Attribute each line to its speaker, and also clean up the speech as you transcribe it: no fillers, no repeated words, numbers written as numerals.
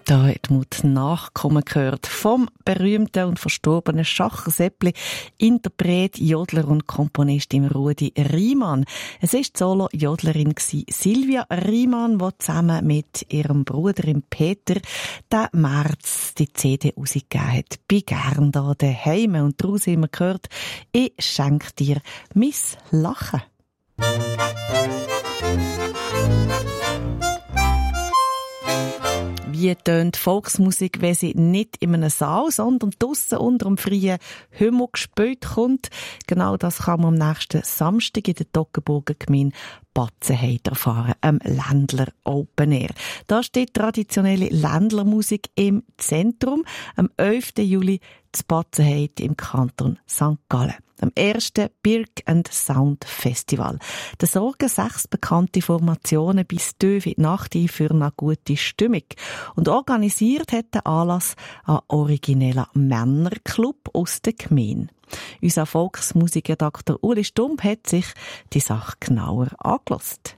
Speaker 1: Da hat man die Nachkommen gehört vom berühmten und verstorbenen Schacher-Seppli, Interpret, Jodler und Komponist im Rudi Riemann. Es war die Solo-Jodlerin Silvia Riemann, die zusammen mit ihrem Bruder Peter den März die CD rausgegeben hat. Bei «Gern da daheim». Und daraus haben wir gehört, «Ich schenk dir mein Lachen». Wie tönt Volksmusik, wenn sie nicht in einem Saal, sondern draussen unter dem freien Himmel gespielt kommt? Genau das kann man am nächsten Samstag in der Toggenburger Gemeinde Batzenheide erfahren, am Ländler Open Air. Da steht traditionelle Ländlermusik im Zentrum. Am 11. Juli zu Batzenheide im Kanton St. Gallen. Am 1. Birk and Sound Festival. Da sorgen 6 bekannte Formationen bis tief in die Nacht ein für eine gute Stimmung. Und organisiert hat der Anlass ein origineller Männerclub aus der Gemeinde. Unser Volksmusikredakteur Uli Stump hat sich die Sache genauer angehört.